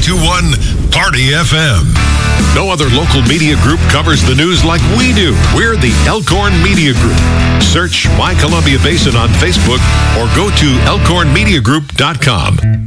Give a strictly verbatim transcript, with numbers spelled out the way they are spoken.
two one Party F M. No other local media group covers the news like we do. We're the Elkhorn Media Group. Search My Columbia Basin on Facebook or go to elkhorn media group dot com.